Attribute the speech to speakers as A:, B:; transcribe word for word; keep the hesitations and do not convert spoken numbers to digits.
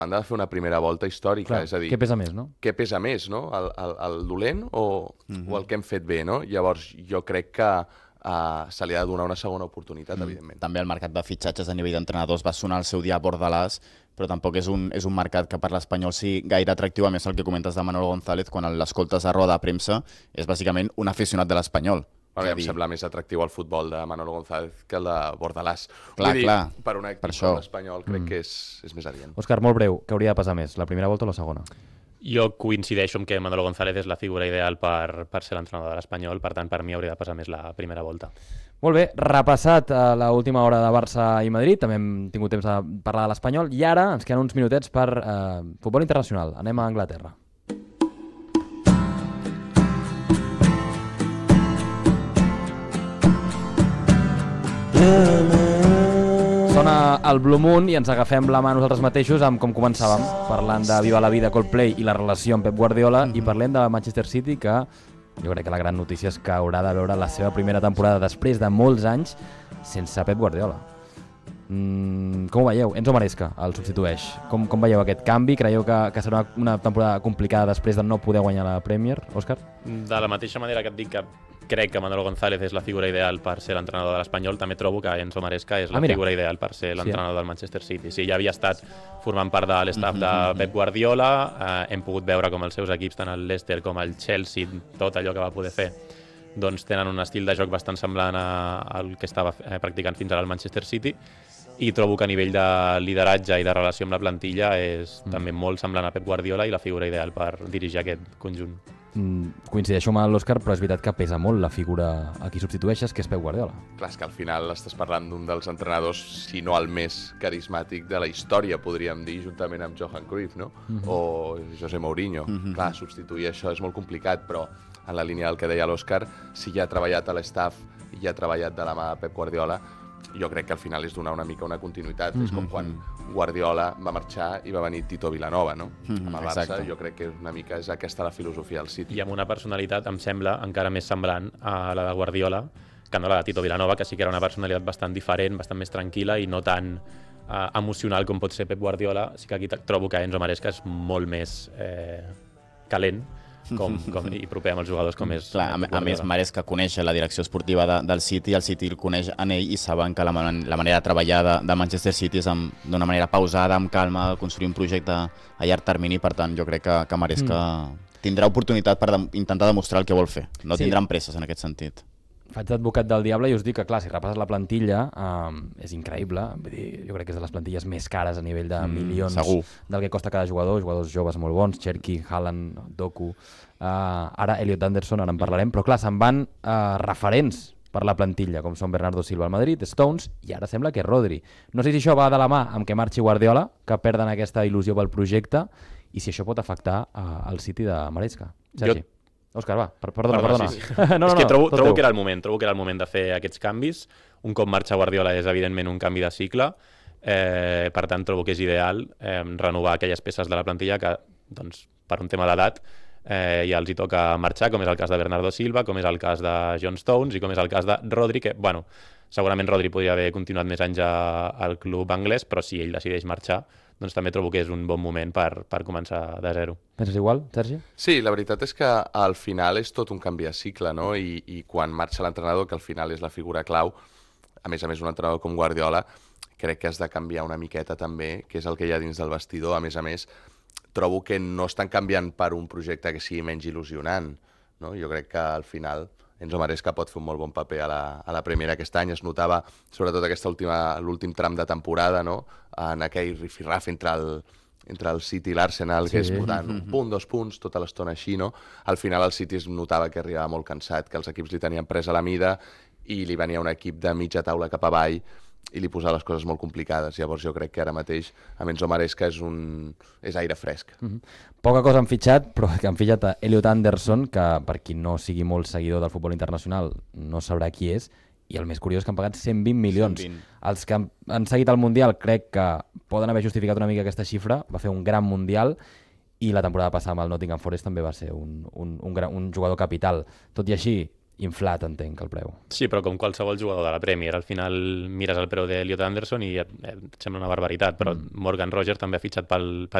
A: han de fer una primera volta històrica,
B: Clar,
A: és a dir...
B: què pesa més, no?
A: Què pesa més, no? El, el, el dolent o,
C: Mhm.
A: o el que hem fet bé, no? Llavors, jo crec que uh, se li ha de donar una segona oportunitat,
C: Mm.
A: evidentment.
C: També el mercat de fitxatges a nivell d'entrenadors va sonar al seu dia a Bordalàs, però tampoc és un, és un mercat que per l'Espanyol sigui gaire atractiu. A més, el que comentes de Manolo González, quan l'escoltes a roda de premsa, és bàsicament un aficionat de l'Espanyol.
A: Bueno,
C: És a
A: em
C: dir,
A: sembla més atractiu el futbol de Manolo González que el de Bordalàs.
C: Clar,
A: Vull dir,
C: clar,
A: per un equip
C: per això.
A: com l'Espanyol crec
B: Mm.
A: que és, és més adient.
B: Òscar, molt breu, que hauria de pesar més, la primera volta o la segona?
D: Jo coincideixo amb que Manolo González és la figura ideal per, per ser l'entrenador de l'Espanyol, per tant, per mi hauria de pesar més la primera volta.
B: Molt bé, repassat a l'última hora de Barça i Madrid, també hem tingut temps de parlar de l'Espanyol, i ara ens queden uns minutets per eh, futbol internacional. Anem a Anglaterra. Sona el Blue Moon i ens agafem la mà nosaltres mateixos amb com començàvem, parlant de Viva la Vida, Coldplay i la relació amb Pep Guardiola, mm -hmm. i parlem de Manchester City, que jo crec que la gran notícia és que haurà de veure la seva primera temporada després de molts anys sense Pep Guardiola. Mm, com ho veieu? Enzo Maresca el substitueix. Com, com veieu aquest canvi? Creieu que, que serà una, una temporada complicada després de no poder guanyar la Premier, Òscar?
D: De la mateixa manera que et dic que crec que Manolo González és la figura ideal per ser l'entrenador de l'Espanyol, també trobo que Enzo Maresca és la
B: Ah, mira.
D: figura ideal per ser l'entrenador
B: Sí, eh?
D: del Manchester City. Sí, ja havia estat formant part de l'estaf de Pep Guardiola, eh, hem pogut veure com els seus equips, tant el Leicester com el Chelsea, tot allò que va poder fer, doncs tenen un estil de joc bastant semblant a- al que estava eh, practicant fins ara el Manchester City, i trobo que a nivell de lideratge i de relació amb la plantilla és
B: Mm.
D: també molt semblant a Pep Guardiola i la figura ideal per dirigir aquest conjunt.
B: Mm, coincideixo amb l'Òscar, però és veritat que pesa molt la figura a qui substitueixes, que és Pep Guardiola.
A: Clar, és que al final estàs parlant d'un dels entrenadors, si no el més carismàtic de la història, podríem dir, juntament amb Johan Cruyff, no?
B: Mhm.
A: O José Mourinho.
C: Mhm.
A: Clar, substituir això és molt complicat, però en la línia del que deia l'Òscar, si ja ha treballat a l'estaf i ja ha treballat de la mà de Pep Guardiola, jo crec que al final és donar una mica una continuïtat. És com quan Guardiola va marxar i va venir Tito Vilanova, no?
C: Mhm,
A: Amb el Barça,
C: exacte.
A: jo crec que una mica és aquesta la filosofia del City.
D: I amb una personalitat, em sembla, encara més semblant a la de Guardiola, que no la de Tito Vilanova, que sí que era una personalitat bastant diferent, bastant més tranquil·la i no tan eh, emocional com pot ser Pep Guardiola. Sí que aquí t- trobo que Enzo Maresca és molt més eh, calent com, com, i proper amb els jugadors com és
C: Clar, a,
D: Pep
C: a més,
D: Guardiola.
C: Maresca coneix la direcció esportiva de, del City, el City el coneix en ell i saben que la, man- la manera de treballar de, de Manchester City és amb- d'una manera pausada, amb calma, construir un projecte a llarg termini. Per tant, jo crec que, que Maresca mm. tindrà oportunitat per de, intentar demostrar el que vol fer. No
B: Sí.
C: tindran presses en aquest sentit.
B: Faig d'advocat del diable i us dic que, clar, si repasses la plantilla, um, és increïble. Vull dir, jo crec que és de les plantilles més cares a nivell de
C: Mm,
B: milions
C: segur.
B: del que costa cada jugador, jugadors joves molt bons, Cherki, Haaland, Doku, uh, ara Elliot Anderson, ara en parlarem, però clar, se'n van uh, referents per la plantilla, com són Bernardo Silva al Madrid, Stones, i ara sembla que és Rodri. No sé si això va de la mà amb que marxi Guardiola, que perden aquesta il·lusió pel projecte, i si això pot afectar uh, el City de Maresca. Sergi.
D: Jo-
B: Òscar, va, per, perdona,
D: Perdona,
B: perdona.
D: sí, sí.
B: no, no,
D: és que
B: no,
D: trobo,
B: tot
D: trobo
B: teu.
D: que era el moment, trobo que era el moment de fer aquests canvis. Un cop marxa Guardiola és evidentment un canvi de cicle, eh, per tant trobo que és ideal eh, renovar aquelles peces de la plantilla que, doncs, per un tema d'edat, eh, ja els hi toca marxar, com és el cas de Bernardo Silva, com és el cas de John Stones i com és el cas de Rodri, que, bueno, segurament Rodri podria haver continuat més anys a- al club anglès, però si ell decideix marxar, doncs també trobo que és un bon moment per, per començar de zero.
B: Penses igual, Sergi?
A: Sí, la veritat és que al final és tot un canvi de cicle, no? I, i quan marxa l'entrenador, que al final és la figura clau, a més a més un entrenador com Guardiola, crec que has de canviar una miqueta també, que és el que hi ha dins del vestidor. A més a més, trobo que no estan canviant per un projecte que sigui menys il·lusionant, no? Jo crec que al final Enzo Maresca pot fer un molt bon paper a la, a la Premier aquest any. Es notava, sobretot aquesta última, l'últim tram de temporada, no? En aquell rifirraf entre el, entre el City i l'Arsenal, que
B: Sí.
A: és votant un punt, dos punts, tota l'estona així, no? Al final el City es notava que arribava molt cansat, que els equips li tenien presa la mida i li venia un equip de mitja taula cap avall i li posava les coses molt complicades. Llavors jo crec que ara mateix amb Enzo Maresca és, un... és aire fresc.
B: Mm -hmm. Poca cosa han fitxat, però que han fitxat a Elliot Anderson, que per qui no sigui molt seguidor del futbol internacional no sabrà qui és, i el més curiós és que han pagat cent vint milions.
C: cent vint.
B: Els que han, han seguit el Mundial crec que poden haver justificat una mica aquesta xifra, va fer un gran Mundial, i la temporada passada amb el Nottingham Forest també va ser un, un, un, gran, un jugador capital. Tot i així, inflat, entenc, el preu.
D: Sí, però com qualsevol jugador de la Premier, al final mires el preu d'Eliot Anderson i et, et sembla una barbaritat, però mm. Morgan Rogers també ha fitxat pel, pel